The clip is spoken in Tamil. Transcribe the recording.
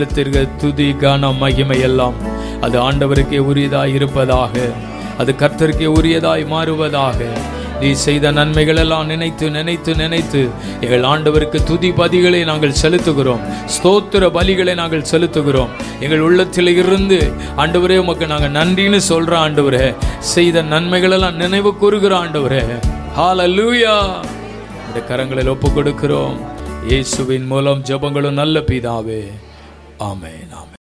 துதி கனம் மகிமை எல்லாம் அது ஆண்டவருக்கே உரியதாய் இருப்பதாக, அது கர்த்தருக்கே உரியதாய் மாறுவதாக. நீ செய்த நன்மைகள் எல்லாம் நினைத்து நினைத்து நினைத்து எங்கள் ஆண்டவருக்கு துதி பதிகளை நாங்கள் செலுத்துகிறோம், ஸ்தோத்திர பலிகளை நாங்கள் செலுத்துகிறோம். எங்கள் உள்ளத்தில் இருந்து ஆண்டவரே உமக்கு நாங்கள் நன்றின்னு சொல்ற ஆண்டவரே, செய்த நன்மைகள் எல்லாம் நினைவு கூறுகிற ஆண்டவரே. ஹல்லேலூயா. இந்த கரங்களில் ஒப்பு கொடுக்கிறோம். இயேசுவின் மூலம் ஜெபங்களும் நல்ல பிதாவே. ஆமென்.